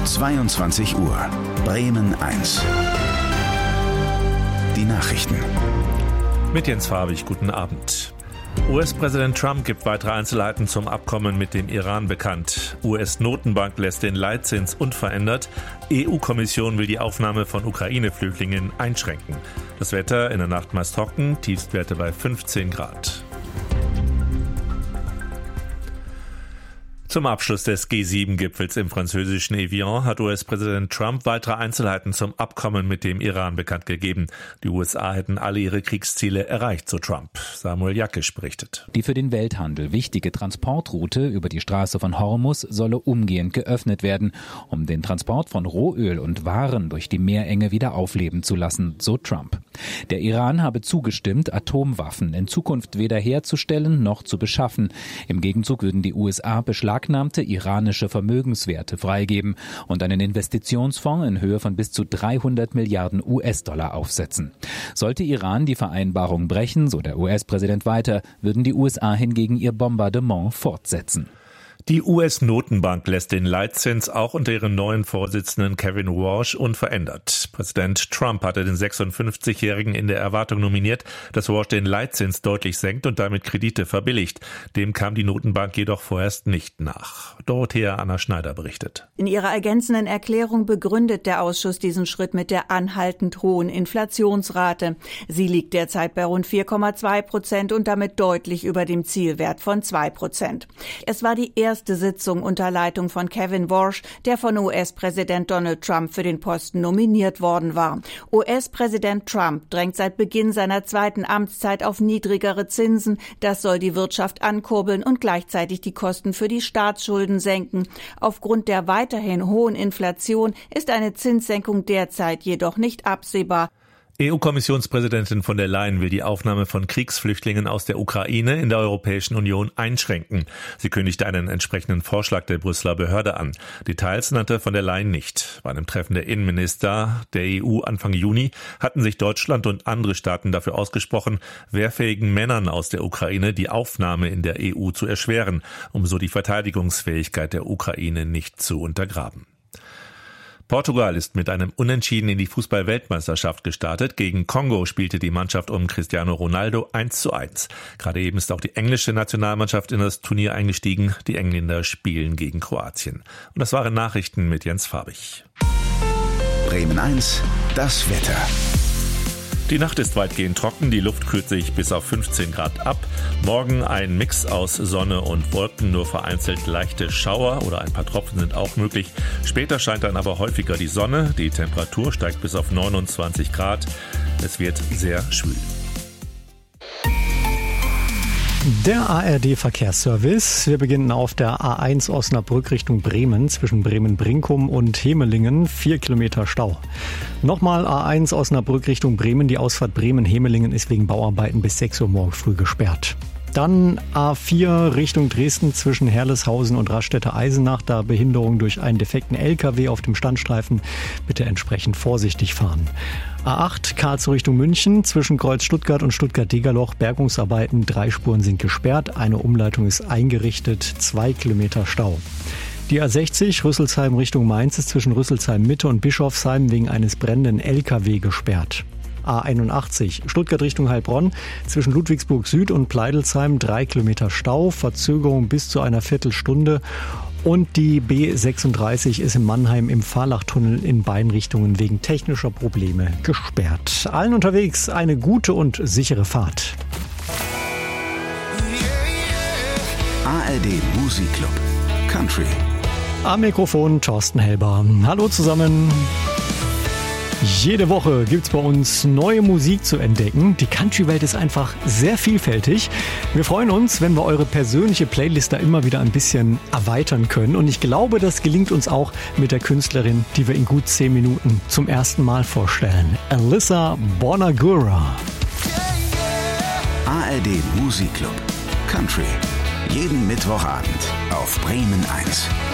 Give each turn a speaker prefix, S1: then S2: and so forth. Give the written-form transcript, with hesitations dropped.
S1: 22 Uhr. Bremen 1. Die Nachrichten.
S2: Mit Jens Farbig, guten Abend. US-Präsident Trump gibt weitere Einzelheiten zum Abkommen mit dem Iran bekannt. US-Notenbank lässt den Leitzins unverändert. EU-Kommission will die Aufnahme von Ukraine-Flüchtlingen einschränken. Das Wetter in der Nacht meist trocken, Tiefstwerte bei 15 Grad. Zum Abschluss des G7-Gipfels im französischen Evian hat US-Präsident Trump weitere Einzelheiten zum Abkommen mit dem Iran bekannt gegeben. Die USA hätten alle ihre Kriegsziele erreicht, so Trump. Samuel Jackisch berichtet.
S3: Die für den Welthandel wichtige Transportroute über die Straße von Hormuz solle umgehend geöffnet werden, um den Transport von Rohöl und Waren durch die Meerenge wieder aufleben zu lassen, so Trump. Der Iran habe zugestimmt, Atomwaffen in Zukunft weder herzustellen noch zu beschaffen. Im Gegenzug würden die USA beschlagnahmte iranische Vermögenswerte freigeben und einen Investitionsfonds in Höhe von bis zu 300 Milliarden US-Dollar aufsetzen. Sollte Iran die Vereinbarung brechen, so der US-Präsident weiter, würden die USA hingegen ihr Bombardement fortsetzen.
S2: Die US-Notenbank lässt den Leitzins auch unter ihrem neuen Vorsitzenden Kevin Warsh unverändert. Präsident Trump hatte den 56-Jährigen in der Erwartung nominiert, dass Warsh den Leitzins deutlich senkt und damit Kredite verbilligt. Dem kam die Notenbank jedoch vorerst nicht nach. Dorothea Anna Schneider berichtet.
S4: In ihrer ergänzenden Erklärung begründet der Ausschuss diesen Schritt mit der anhaltend hohen Inflationsrate. Sie liegt derzeit bei rund 4,2% und damit deutlich über dem Zielwert von 2%. Es war die erste Sitzung unter Leitung von Kevin Warsh, der von US-Präsident Donald Trump für den Posten nominiert worden war. US-Präsident Trump drängt seit Beginn seiner zweiten Amtszeit auf niedrigere Zinsen. Das soll die Wirtschaft ankurbeln und gleichzeitig die Kosten für die Staatsschulden senken. Aufgrund der weiterhin hohen Inflation ist eine Zinssenkung derzeit jedoch nicht absehbar.
S2: EU-Kommissionspräsidentin von der Leyen will die Aufnahme von Kriegsflüchtlingen aus der Ukraine in der Europäischen Union einschränken. Sie kündigte einen entsprechenden Vorschlag der Brüsseler Behörde an. Details nannte von der Leyen nicht. Bei einem Treffen der Innenminister der EU Anfang Juni hatten sich Deutschland und andere Staaten dafür ausgesprochen, wehrfähigen Männern aus der Ukraine die Aufnahme in der EU zu erschweren, um so die Verteidigungsfähigkeit der Ukraine nicht zu untergraben. Portugal ist mit einem Unentschieden in die Fußball-Weltmeisterschaft gestartet. Gegen Kongo spielte die Mannschaft um Cristiano Ronaldo 1:1. Gerade eben ist auch die englische Nationalmannschaft in das Turnier eingestiegen. Die Engländer spielen gegen Kroatien. Und das waren Nachrichten mit Jens Farbig.
S1: Bremen 1, das Wetter.
S2: Die Nacht ist weitgehend trocken, die Luft kühlt sich bis auf 15 Grad ab. Morgen ein Mix aus Sonne und Wolken, nur vereinzelt leichte Schauer oder ein paar Tropfen sind auch möglich. Später scheint dann aber häufiger die Sonne, die Temperatur steigt bis auf 29 Grad. Es wird sehr schwül.
S5: Der ARD-Verkehrsservice. Wir beginnen auf der A1 Osnabrück Richtung Bremen, zwischen Bremen-Brinkum und Hemelingen, 4 Kilometer Stau. Nochmal A1 Osnabrück Richtung Bremen, die Ausfahrt Bremen-Hemelingen ist wegen Bauarbeiten bis 6 Uhr morgen früh gesperrt. Dann A4 Richtung Dresden zwischen Herleshausen und Raststätte-Eisenach, da Behinderung durch einen defekten LKW auf dem Standstreifen, bitte entsprechend vorsichtig fahren. A8 Karlsruhe Richtung München zwischen Kreuz Stuttgart und Stuttgart-Degerloch, Bergungsarbeiten, 3 Spuren sind gesperrt, eine Umleitung ist eingerichtet, 2 Kilometer Stau. Die A60 Rüsselsheim Richtung Mainz ist zwischen Rüsselsheim Mitte und Bischofsheim wegen eines brennenden LKW gesperrt. A81 Stuttgart Richtung Heilbronn zwischen Ludwigsburg Süd und Pleidelsheim 3 Kilometer Stau, Verzögerung bis zu einer Viertelstunde. Und die B36 ist in Mannheim im Fahrlachtunnel in beiden Richtungen wegen technischer Probleme gesperrt. Allen unterwegs eine gute und sichere Fahrt.
S1: ARD Musikclub Country.
S5: Am Mikrofon Thorsten Helber. Hallo zusammen. Jede Woche gibt's bei uns neue Musik zu entdecken. Die Country-Welt ist einfach sehr vielfältig. Wir freuen uns, wenn wir eure persönliche Playlist da immer wieder ein bisschen erweitern können. Und ich glaube, das gelingt uns auch mit der Künstlerin, die wir in gut 10 Minuten zum ersten Mal vorstellen. Alyssa Bonagura.
S1: ARD Musikclub Country. Jeden Mittwochabend auf Bremen 1.